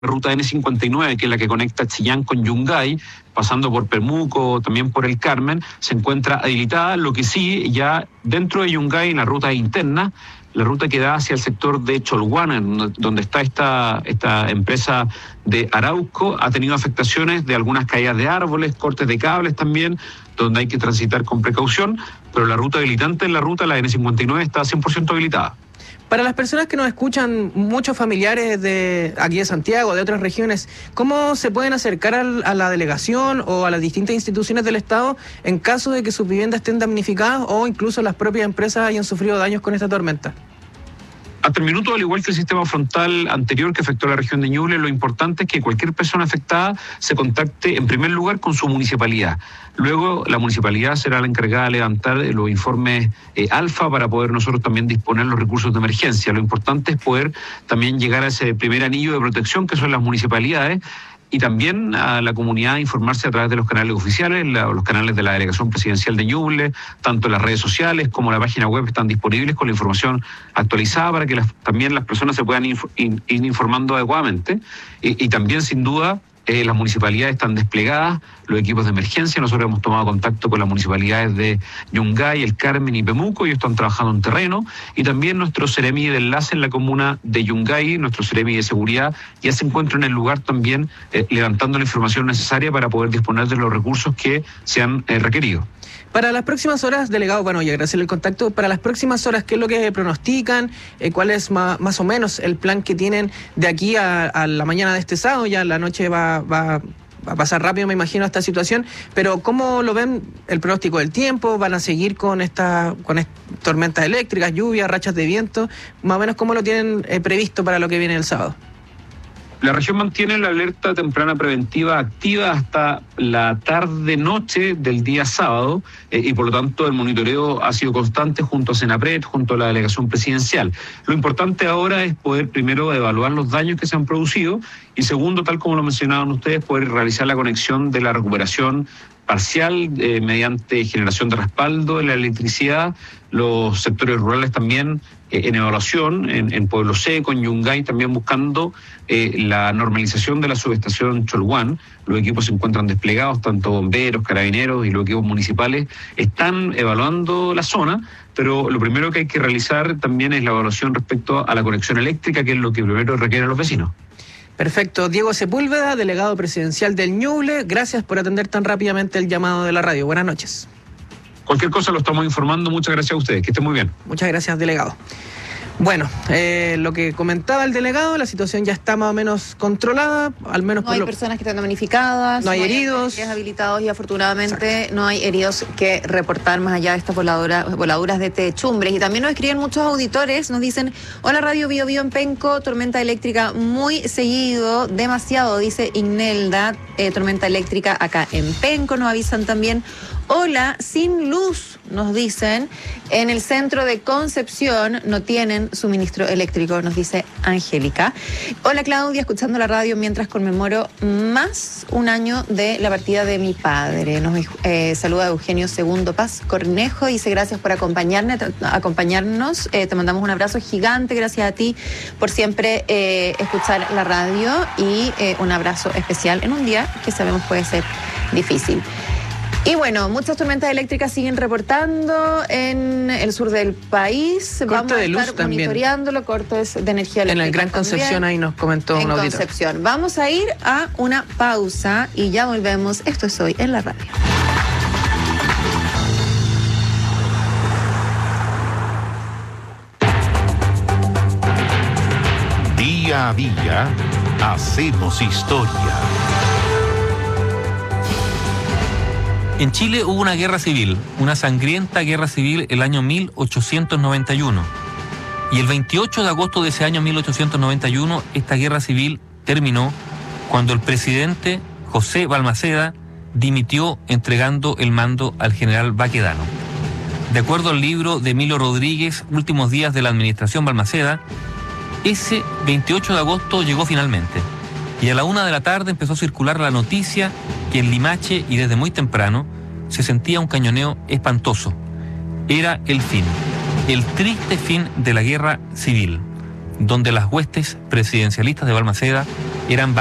ruta N59, que es la que conecta Chillán con Yungay, pasando por Pemuco, también por el Carmen, se encuentra habilitada. Lo que sí, ya dentro de Yungay, en la ruta interna, la ruta que da hacia el sector de Cholguán, donde está esta empresa de Arauco, ha tenido afectaciones de algunas caídas de árboles, cortes de cables también, donde hay que transitar con precaución, pero la ruta habilitante en la N59, está 100% habilitada. Para las personas que nos escuchan, muchos familiares de aquí de Santiago, de otras regiones, ¿cómo se pueden acercar a la delegación o a las distintas instituciones del Estado en caso de que sus viviendas estén damnificadas o incluso las propias empresas hayan sufrido daños con esta tormenta? Hasta el minuto, al igual que el sistema frontal anterior que afectó a la región de Ñuble, lo importante es que cualquier persona afectada se contacte en primer lugar con su municipalidad. Luego la municipalidad será la encargada de levantar los informes alfa para poder nosotros también disponer los recursos de emergencia. Lo importante es poder también llegar a ese primer anillo de protección que son las municipalidades, y también a la comunidad informarse a través de los canales oficiales, los canales de la Delegación Presidencial de Ñuble, tanto las redes sociales como la página web están disponibles con la información actualizada para que también las personas se puedan ir informando adecuadamente. Y también, sin duda, las municipalidades están desplegadas, los equipos de emergencia. Nosotros hemos tomado contacto con las municipalidades de Yungay, El Carmen y Pemuco. Ellos están trabajando en terreno, y también nuestro Seremi de enlace en la comuna de Yungay, nuestro Seremi de seguridad, ya se encuentra en el lugar también levantando la información necesaria para poder disponer de los recursos que se han requerido. Para las próximas horas, delegado, bueno, y agradecerle el contacto, para las próximas horas, ¿qué es lo que pronostican? ¿Cuál es más o menos el plan que tienen de aquí a la mañana de este sábado? Ya la noche va a pasar rápido, me imagino, esta situación, pero ¿cómo lo ven el pronóstico del tiempo? ¿Van a seguir con estas tormentas eléctricas, lluvias, rachas de viento? Más o menos, ¿cómo lo tienen previsto para lo que viene el sábado? La región mantiene la alerta temprana preventiva activa hasta la tarde-noche del día sábado, y por lo tanto el monitoreo ha sido constante junto a Senapred, junto a la delegación presidencial. Lo importante ahora es poder primero evaluar los daños que se han producido, y segundo, tal como lo mencionaban ustedes, poder realizar la conexión de la recuperación parcial mediante generación de respaldo de la electricidad, los sectores rurales también en evaluación, en Pueblo Seco, en Yungay, también buscando la normalización de la subestación Cholguán. Los equipos se encuentran desplegados, tanto bomberos, carabineros y los equipos municipales están evaluando la zona, pero lo primero que hay que realizar también es la evaluación respecto a la conexión eléctrica, que es lo que primero requieren los vecinos. Perfecto. Diego Sepúlveda, delegado presidencial del Ñuble, gracias por atender tan rápidamente el llamado de la radio. Buenas noches. Cualquier cosa lo estamos informando. Muchas gracias a ustedes. Que estén muy bien. Muchas gracias, delegado. Bueno, lo que comentaba el delegado, la situación ya está más o menos controlada, al menos no hay personas que están damnificadas, no hay heridos habilitados, y afortunadamente exacto, no hay heridos que reportar más allá de estas voladuras de techumbres. Y también nos escriben muchos auditores, nos dicen: hola, Radio Bio Bio en Penco, tormenta eléctrica muy seguido, demasiado, dice Ignelda, tormenta eléctrica acá en Penco. Nos avisan también: hola, sin luz, nos dicen, en el centro de Concepción no tienen suministro eléctrico, nos dice Angélica. Hola, Claudia, escuchando la radio mientras conmemoro más un año de la partida de mi padre. Nos saluda Eugenio Segundo Paz Cornejo, dice: gracias por acompañarnos, te mandamos un abrazo gigante, gracias a ti por siempre escuchar la radio, y un abrazo especial en un día que sabemos puede ser difícil. Y bueno, muchas tormentas eléctricas siguen reportando en el sur del país. Corte Vamos a de luz estar también, monitoreándolo, cortes de energía eléctrica. En el Gran Concepción, ahí nos comentó un auditor. En Concepción. Vamos a ir a una pausa y ya volvemos. Esto es Hoy en la Radio. Día a día hacemos historia. En Chile hubo una guerra civil, una sangrienta guerra civil el año 1891. Y el 28 de agosto de ese año 1891, esta guerra civil terminó cuando el presidente José Balmaceda dimitió entregando el mando al general Baquedano. De acuerdo al libro de Emilio Rodríguez, Últimos días de la administración Balmaceda, ese 28 de agosto llegó finalmente. Y a la 1 de la tarde empezó a circular la noticia que en Limache, y desde muy temprano, se sentía un cañoneo espantoso. Era el fin, el triste fin de la guerra civil. donde las huestes presidencialistas de Balmaceda eran